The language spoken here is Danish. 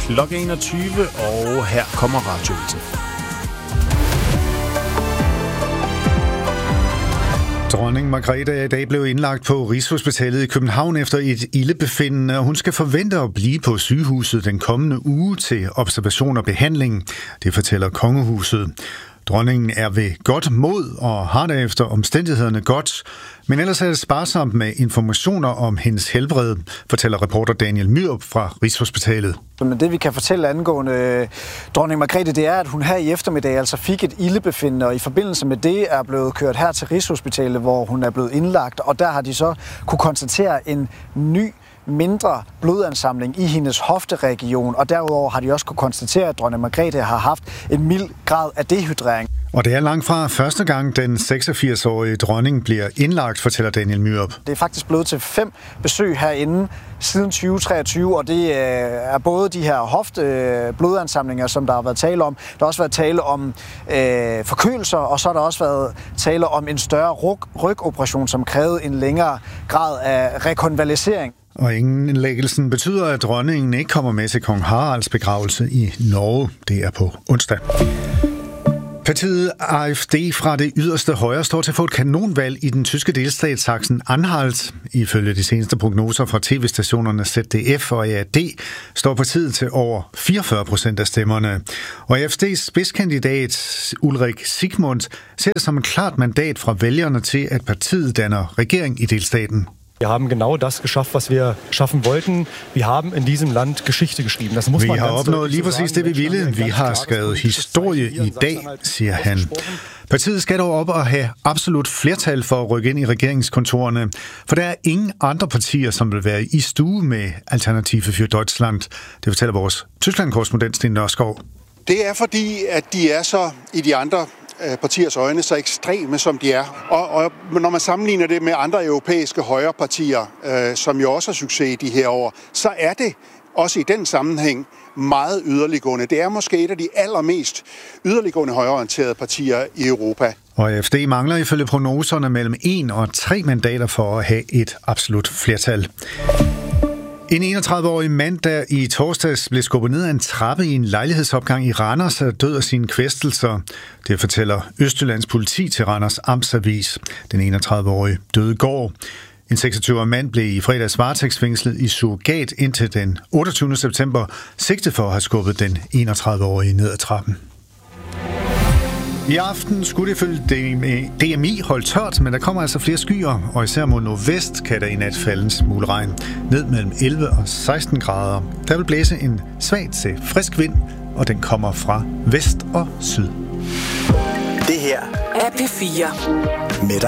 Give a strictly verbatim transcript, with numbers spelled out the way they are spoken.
klokken enogtyve, og her kommer Radioavisen. Dronning Margrethe er i dag blevet indlagt på Rigshospitalet i København efter et ildebefindende, og hun skal forvente at blive på sygehuset den kommende uge til observation og behandling. Det fortæller kongehuset. Dronningen er ved godt mod og har derefter omstændighederne godt, men ellers er det sparsomt med informationer om hendes helbred, fortæller reporter Daniel Myrup fra Rigshospitalet. Men det vi kan fortælle angående dronning Margrethe, det er, at hun her i eftermiddag altså fik et ildebefindende, og i forbindelse med det er blevet kørt her til Rigshospitalet, hvor hun er blevet indlagt, og der har de så kunne konstatere en ny mindre blodansamling i hendes hofteregion, og derudover har de også kunne konstatere, at dronning Margrethe har haft en mild grad af dehydrering. Og det er langt fra første gang, den seksogfirs-årige dronning bliver indlagt, fortæller Daniel Myrup. Det er faktisk blevet til fem besøg herinde siden tyve treogtyve, og det er både de her hofteblodansamlinger, som der har været tale om. Der har også været tale om øh, forkølelser, og så har der også været tale om en større ryg- rygoperation, som krævede en længere grad af rekonvalesering. Og indlæggelsen betyder, at dronningen ikke kommer med til kong Haralds begravelse i Norge. Det er på onsdag. Partiet A F D fra det yderste højre står til at få et kanonvalg i den tyske delstat Sachsen-Anhalt. Ifølge de seneste prognoser fra tv-stationerne Z D F og A R D står partiet til over fireogfyrre procent af stemmerne. Og A F D's spidskandidat Ulrik Sigmund ser det som et klart mandat fra vælgerne til, at partiet danner regering i delstaten. Wir haben genau das geschafft, was wir schaffen wollten. Wir haben in diesem Land Geschichte geschrieben. Das muss man vi har opnået lige præcis det, vi ville. Vi har skrevet historie i dag, siger han. Partiet skal dog op og have absolut flertal for at rykke ind i regeringskontorerne, for der er ingen andre partier, som vil være i stue med Alternative für Deutschland. Det fortæller vores Tyskland-korrespondent Sten Nørskov. Det er fordi, at de er så i de andre partiers øjne så ekstreme, som de er. Og, og når man sammenligner det med andre europæiske højrepartier, øh, som jo også har succes i de her år, så er det også i den sammenhæng meget yderliggående. Det er måske et af de allermest yderliggående højreorienterede partier i Europa. Og A F D mangler ifølge prognoserne mellem en og tre mandater for at have et absolut flertal. En enogtredive-årig mand, der i torsdags blev skubbet ned ad en trappe i en lejlighedsopgang i Randers, er død af sine kvæstelser. Det fortæller Østjyllands politi til Randers Amtsavis. Den enogtredive-årige døde i går. En seksogtyve-årig mand blev i fredags varetægtsfængslet i surrogat indtil den otteogtyvende september, sigtet for at have skubbet den enogtredive-årige ned ad trappen. I aften skulle det følge D M I holde tørt, men der kommer altså flere skyer, og især mod nordvest kan der i nat falde en smule regn. Ned mellem elleve og seksten grader. Der vil blæse en svag til frisk vind, og den kommer fra vest og syd. Det her er P fire.